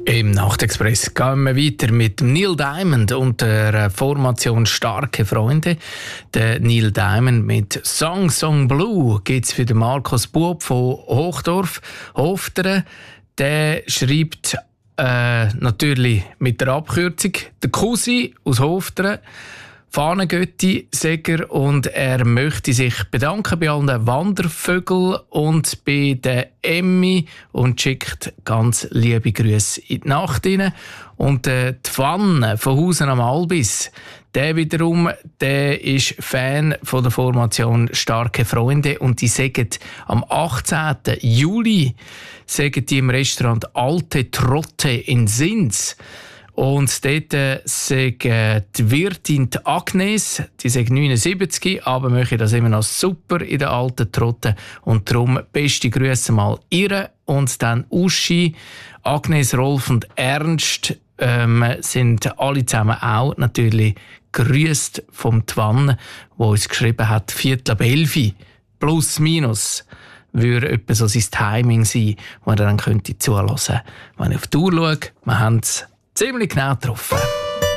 Im Nachtexpress gehen wir weiter mit Neil Diamond und der Formation Starke Freunde. Der Neil Diamond mit Song Blue gibt es für den Markus Buob von Hochdorf, Hofteren. Der schreibt natürlich mit der Abkürzung der Cousin aus Hofteren, Fahnengötti, Seger, und er möchte sich bedanken bei allen Wandervögeln und bei der Emmy und schickt ganz liebe Grüße in die Nacht rein. Und die Pfanne von Hausen am Albis, der wiederum, der ist Fan von der Formation Starke Freunde und die sagen am 18. Juli sagen die im Restaurant Alte Trotte in Sins. Und dort sagt die Wirtin die Agnes, die sagt 79, aber möchte das immer noch super in der alten Trotte. Und darum beste Grüße mal ihr und dann Uschi, Agnes, Rolf und Ernst sind alle zusammen auch natürlich grüßt vom Twann, wo uns geschrieben hat, 10:45 plus minus würde etwa so sein Timing sein, wo er dann könnte zuhören. Wenn ich auf die Uhr schaue, wir haben es ziemlich genau getroffen.